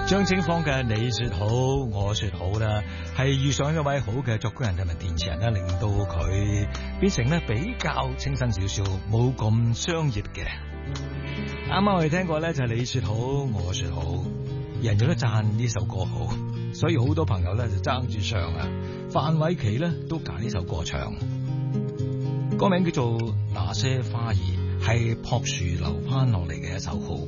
張清芳嘅你說好我說好啦，係遇上一位好嘅作曲人同埋填詞人啦，令到佢變成咧比較清新少少，冇咁商業嘅。啱啱我哋聽過咧就係你說好我說好，人人都讚呢首歌好，所以好多朋友咧就爭住唱啊。范瑋琪咧都揀呢首歌唱，歌名叫做那些花兒，係朴樹留翻落嚟嘅一首好